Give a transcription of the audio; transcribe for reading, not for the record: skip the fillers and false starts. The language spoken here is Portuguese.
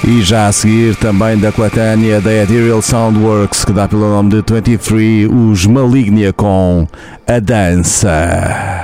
E já a seguir também da coletânea da Ethereal Soundworks, que dá pelo nome de 23, os Malignia com A Dança.